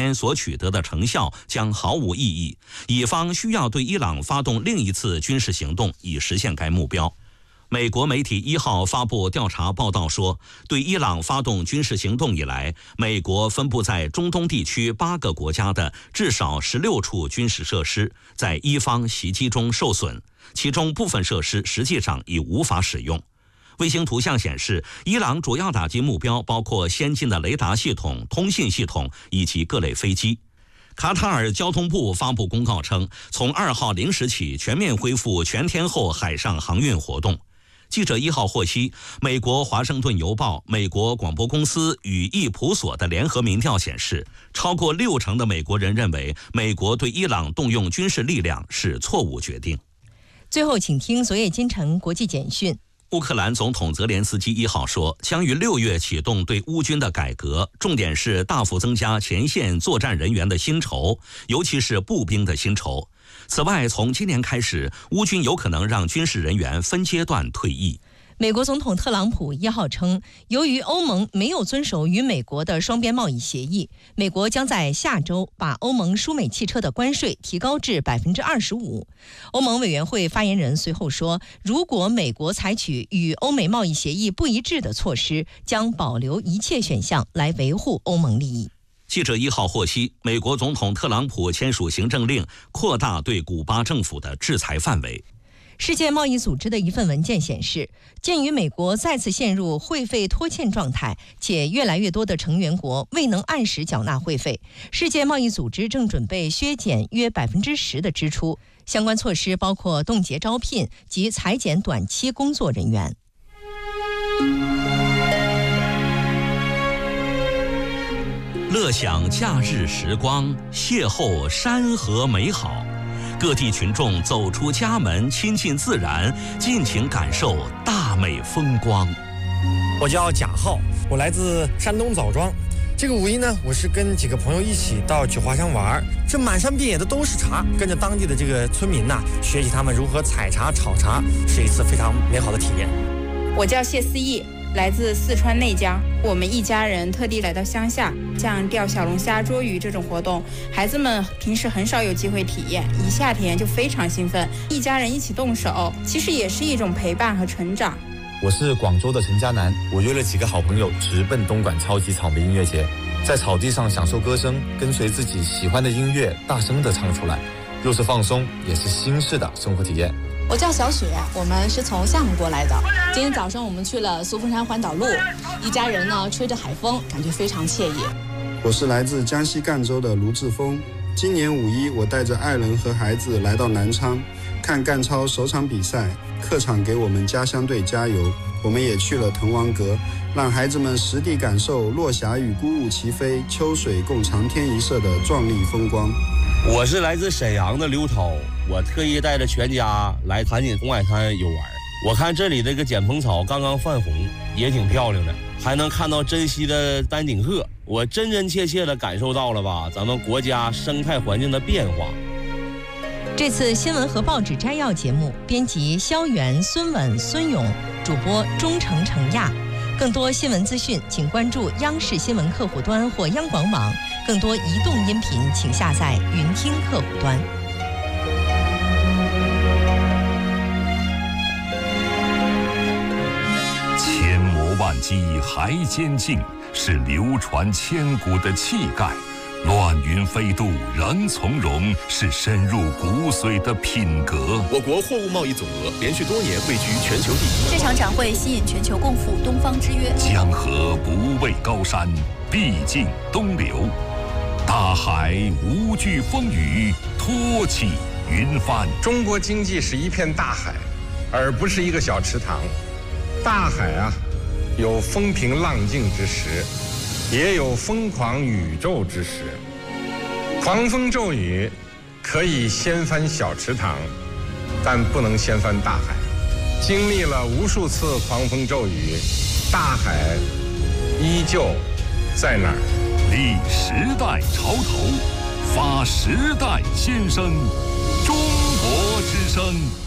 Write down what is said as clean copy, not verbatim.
间所取得的成效将毫无意义，以方需要对伊朗发动另一次军事行动以实现该目标。美国媒体1号发布调查报道说，对伊朗发动军事行动以来，美国分布在中东地区8个国家的至少16处军事设施在伊方袭击中受损，其中部分设施实际上已无法使用。卫星图像显示，伊朗主要打击目标包括先进的雷达系统、通信系统以及各类飞机。卡塔尔交通部发布公告称，从2号0时起全面恢复全天候海上航运活动。记者1号获悉，美国《华盛顿邮报》、美国广播公司与易普所的联合民调显示，超过60%的美国人认为美国对伊朗动用军事力量是错误决定。 最后，请听昨夜今晨国际简讯。 乌克兰总统泽连斯基1号说，将于6月启动对乌军的改革，重点是大幅增加前线作战人员的薪酬，尤其是步兵的薪酬。此外，从今年开始，乌军有可能让军事人员分阶段退役。 美国总统特朗普1号称，由于欧盟没有遵守与美国的双边贸易协议，美国将在下周把欧盟输美汽车的关税提高至 25%。欧盟委员会发言人随后说，如果美国采取与欧美贸易协议不一致的措施，将保留一切选项来维护欧盟利益。 记者1号获悉，美国总统特朗普签署行政令，扩大对古巴政府的制裁范围。 世界贸易组织的一份文件显示，鉴于美国再次陷入会费拖欠状态，且越来越多的成员国未能按时缴纳会费，世界贸易组织正准备削减约 10% 的支出。相关措施包括冻结招聘及裁减短期工作人员。 乐享假日时光，邂逅山河美好。各地群众走出家门，亲近自然，尽情感受大美风光。 我叫贾浩，我来自山东枣庄。这个五一呢，我是跟几个朋友一起到菊花乡玩，这满山遍野的都是茶，跟着当地的这个村民呐，学习他们如何采茶、炒茶，是一次非常美好的体验。 我叫谢思义，来自四川内江，我们一家人特地来到乡下，像钓小龙虾、捉鱼这种活动，孩子们平时很少有机会体验，一下体验就非常兴奋。一家人一起动手，其实也是一种陪伴和成长。 我是广州的陈家南，我约了几个好朋友直奔东莞超级草莓音乐节，在草地上享受歌声，跟随自己喜欢的音乐大声地唱出来，又是放松，也是新式的生活体验。 我叫小雪，我们是从厦门过来的。今天早上我们去了苏峰山环岛路，一家人呢吹着海风，感觉非常惬意。 我是来自江西赣州的卢志峰，今年五一我带着爱人和孩子来到南昌，看赣超首场比赛，客场给我们家乡队加油。我们也去了滕王阁，让孩子们实地感受落霞与孤鹜齐飞，秋水共长天一色的壮丽风光。 我是来自沈阳的刘涛，我特意带着全家来盘锦红海滩游玩。我看这里这个剪蓬草刚刚泛红，也挺漂亮的，还能看到珍稀的丹顶鹤，我真真切切地感受到了吧咱们国家生态环境的变化。 这次新闻和报纸摘要节目，编辑肖元、孙稳、孙勇，主播钟程、程亚。更多新闻资讯，请关注央视新闻客户端或央广网。更多移动音频，请下载云听客户端。 千磨万击还坚劲，是流传千古的气概；乱云飞渡仍从容，是深入骨髓的品格。 我国货物贸易总额连续多年位居全球第一。 这场展会吸引全球共赴东方之约。 江河不畏高山，毕竟东流。大海无惧风雨，托起云帆。 中国经济是一片大海，而不是一个小池塘。大海啊，有风平浪静之时，也有疯狂宇宙之时。狂风骤雨可以掀翻小池塘，但不能掀翻大海。经历了无数次狂风骤雨，大海依旧在那儿。 立时代潮头，发时代先声，中国之声。